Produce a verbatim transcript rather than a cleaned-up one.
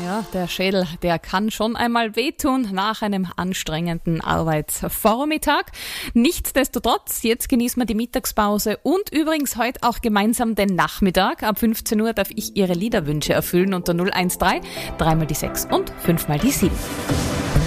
Ja, der Schädel, der kann schon einmal wehtun nach einem anstrengenden Arbeitsvormittag. Nichtsdestotrotz, jetzt genießen wir die Mittagspause und übrigens heute auch gemeinsam den Nachmittag. Ab fünfzehn Uhr darf ich Ihre Liederwünsche erfüllen unter null eins drei, drei mal die sechs und fünf mal die sieben.